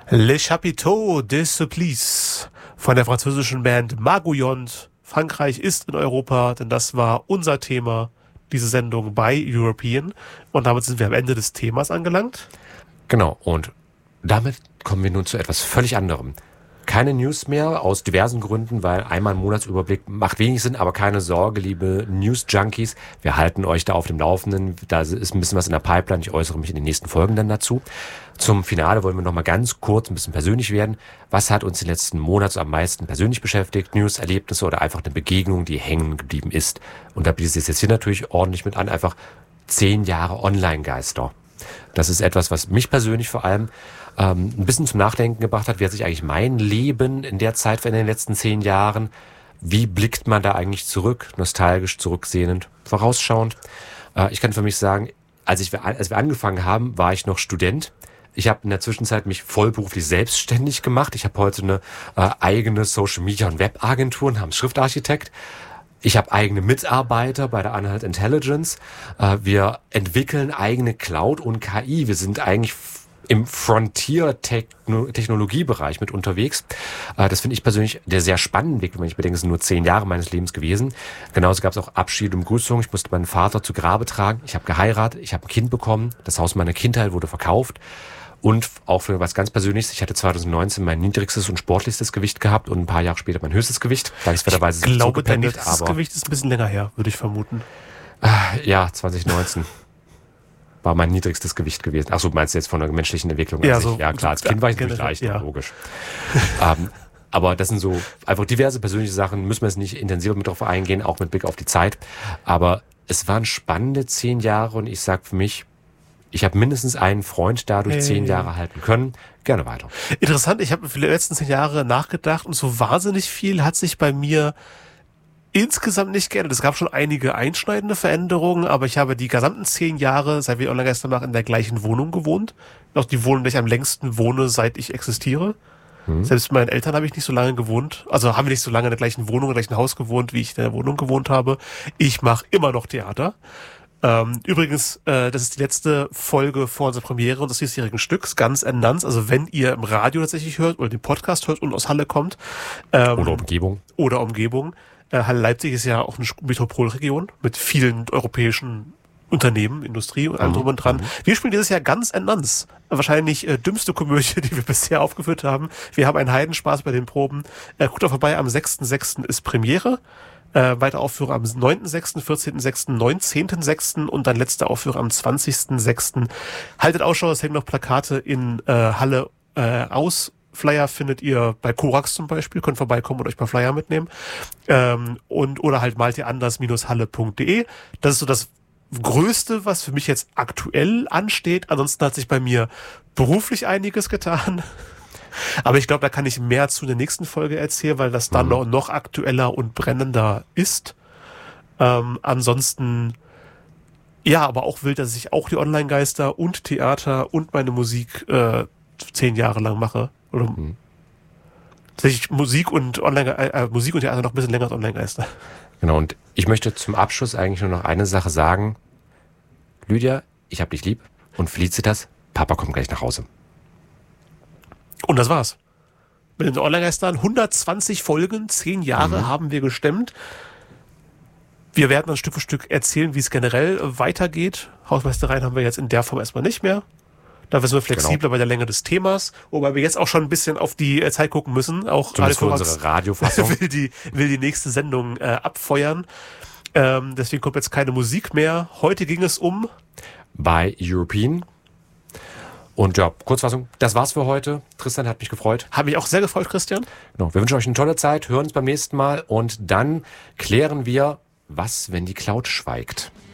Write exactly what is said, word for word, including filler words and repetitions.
Le Chapiteau de Supplice von der französischen Band Margouillon. Frankreich ist in Europa, denn das war unser Thema, diese Sendung bei European. Und damit sind wir am Ende des Themas angelangt. Genau, und damit kommen wir nun zu etwas völlig anderem. Keine News mehr, aus diversen Gründen, weil einmal ein Monatsüberblick macht wenig Sinn, aber keine Sorge, liebe News-Junkies. Wir halten euch da auf dem Laufenden. Da ist ein bisschen was in der Pipeline. Ich äußere mich in den nächsten Folgen dann dazu. Zum Finale wollen wir noch mal ganz kurz ein bisschen persönlich werden. Was hat uns den letzten Monat so am meisten persönlich beschäftigt? News, Erlebnisse oder einfach eine Begegnung, die hängen geblieben ist? Und da bietet es jetzt hier natürlich ordentlich mit an. Einfach zehn Jahre Online-Geister. Das ist etwas, was mich persönlich vor allem ähm, ein bisschen zum Nachdenken gebracht hat. Wie hat sich eigentlich mein Leben in der Zeit in den letzten zehn Jahren, wie blickt man da eigentlich zurück? Nostalgisch, zurücksehnend, vorausschauend. Äh, ich kann für mich sagen, als, ich, als wir angefangen haben, war ich noch Student. Ich habe in der Zwischenzeit mich vollberuflich selbstständig gemacht. Ich habe heute eine äh, eigene Social Media und Webagentur namens Schriftarchitekt. Ich habe eigene Mitarbeiter bei der Anhalt Intelligence. Äh, wir entwickeln eigene Cloud und K I. Wir sind eigentlich im Frontier-Technologiebereich mit unterwegs. Äh, das finde ich persönlich der sehr spannende Weg, wenn ich bedenke, es sind nur zehn Jahre meines Lebens gewesen. Genauso gab es auch Abschied und Begrüßung. Ich musste meinen Vater zu Grabe tragen. Ich habe geheiratet, ich habe ein Kind bekommen. Das Haus meiner Kindheit wurde verkauft. Und auch für was ganz Persönliches, ich hatte zwanzig neunzehn mein niedrigstes und sportlichstes Gewicht gehabt und ein paar Jahre später mein höchstes Gewicht. Dankenswerterweise ich glaube, dein niedrigstes Gewicht ist ein bisschen länger her, würde ich vermuten. Ja, zwanzig neunzehn war mein niedrigstes Gewicht gewesen. Ach so, meinst du jetzt von der menschlichen Entwicklung? Ja, so, ja klar, als Kind war ich natürlich leicht, ja. Logisch. ähm, aber das sind so einfach diverse persönliche Sachen, müssen wir jetzt nicht intensiver mit drauf eingehen, auch mit Blick auf die Zeit. Aber es waren spannende zehn Jahre und ich sag für mich, ich habe mindestens einen Freund dadurch hey. zehn Jahre halten können. Gerne weiter. Interessant, ich habe für die letzten zehn Jahre nachgedacht und so wahnsinnig viel hat sich bei mir insgesamt nicht geändert. Es gab schon einige einschneidende Veränderungen, aber ich habe die gesamten zehn Jahre, seit wir Online-Geister machen, in der gleichen Wohnung gewohnt. Auch die Wohnung, in der ich am längsten wohne, seit ich existiere. Hm. Selbst mit meinen Eltern habe ich nicht so lange gewohnt. Also haben wir nicht so lange in der gleichen Wohnung, im gleichen Haus gewohnt, wie ich in der Wohnung gewohnt habe. Ich mache immer noch Theater. Ähm, übrigens, äh, das ist die letzte Folge vor unserer Premiere unseres diesjährigen Stücks, Guns and Nuns. Also wenn ihr im Radio tatsächlich hört oder den Podcast hört und aus Halle kommt. Ähm, oder Umgebung. Oder Umgebung. Äh, Halle Leipzig ist ja auch eine Metropolregion mit vielen europäischen Unternehmen, Industrie und allem drum und dran. Wir spielen dieses Jahr Guns and Nuns. Wahrscheinlich äh, dümmste Komödie, die wir bisher aufgeführt haben. Wir haben einen Heidenspaß bei den Proben. Äh, guckt doch vorbei, am sechsten sechsten ist Premiere. Äh, weiter Aufführung am neunten sechsten, vierzehnten sechsten, neunzehnten sechsten und dann letzte Aufführung am zwanzigsten sechsten Haltet Ausschau, es hängen noch Plakate in äh, Halle äh, aus. Flyer findet ihr bei Korax zum Beispiel, könnt vorbeikommen und euch ein paar Flyer mitnehmen. Ähm, und oder halt malt ihr anders halle punkt de. Das ist so das Größte, was für mich jetzt aktuell ansteht. Ansonsten hat sich bei mir beruflich einiges getan. Aber ich glaube, da kann ich mehr zu der nächsten Folge erzählen, weil das dann mhm. noch, noch aktueller und brennender ist. Ähm, ansonsten, ja, aber auch wild, dass ich auch die Online-Geister und Theater und meine Musik äh, zehn Jahre lang mache. Oder mhm. tatsächlich Musik und Online, äh, Musik und Theater noch ein bisschen länger als Online-Geister. Genau, und ich möchte zum Abschluss eigentlich nur noch eine Sache sagen. Lydia, ich hab dich lieb. Und Felicitas, Papa kommt gleich nach Hause. Und das war's. Mit den Online-Geistern hundertzwanzig Folgen, zehn Jahre mhm. haben wir gestemmt. Wir werden dann Stück für Stück erzählen, wie es generell weitergeht. Hausmeistereien haben wir jetzt in der Form erstmal nicht mehr. Da sind wir flexibler genau. bei der Länge des Themas, wobei wir jetzt auch schon ein bisschen auf die Zeit gucken müssen. Auch Radio für unsere Radiofassung will die, will die nächste Sendung äh, abfeuern. Ähm, deswegen kommt jetzt keine Musik mehr. Heute ging es um bei European. Und ja, Kurzfassung, das war's für heute. Tristan, hat mich gefreut. Hat mich auch sehr gefreut, Christian. Genau, wir wünschen euch eine tolle Zeit, hören uns beim nächsten Mal und dann klären wir, was, wenn die Cloud schweigt.